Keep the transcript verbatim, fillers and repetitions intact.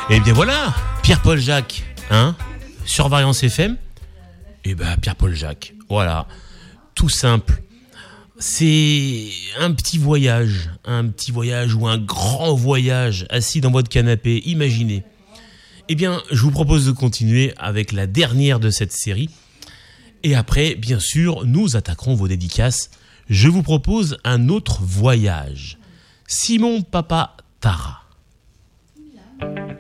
Et bien voilà, Pierre-Paul Jacques, hein, sur Variance F M. Et ben Pierre-Paul Jacques, voilà, tout simple. C'est un petit voyage, un petit voyage ou un grand voyage assis dans votre canapé, imaginez. Eh bien, je vous propose de continuer avec la dernière de cette série. Et après, bien sûr, nous attaquerons vos dédicaces. Je vous propose un autre voyage. Simon Papa Tara.